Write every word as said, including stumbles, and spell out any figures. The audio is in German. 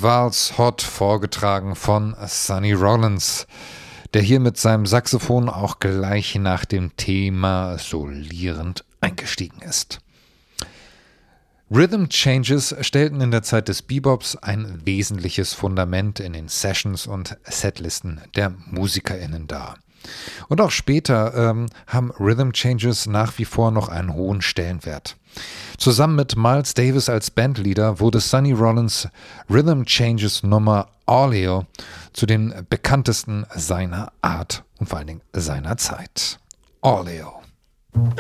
Vals Hot, vorgetragen von Sonny Rollins, der hier mit seinem Saxophon auch gleich nach dem Thema solierend eingestiegen ist. Rhythm Changes stellten in der Zeit des Bebops ein wesentliches Fundament in den Sessions und Setlisten der MusikerInnen dar. Und auch später ähm, haben Rhythm Changes nach wie vor noch einen hohen Stellenwert. Zusammen mit Miles Davis als Bandleader wurde Sonny Rollins Rhythm Changes Nummer Orleo zu den bekanntesten seiner Art und vor allen Dingen seiner Zeit. Orleo.